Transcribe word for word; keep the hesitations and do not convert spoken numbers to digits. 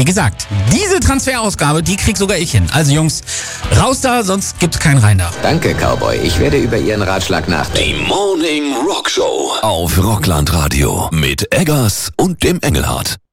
Wie gesagt, diese Transferausgabe, die krieg sogar ich hin. Also Jungs, raus da, sonst gibt's kein Rein da. Danke, Cowboy. Ich werde über Ihren Ratschlag nachdenken. Die Morning Rock Show auf Rockland Radio mit Eggers und dem Engelhardt.